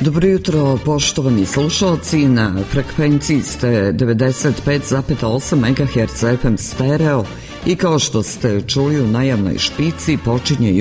Dobro jutro, poštovani slušalci, na frekvenciji ste 95,8 MHz FM stereo i kao što ste čuli u najavnoj špici počinje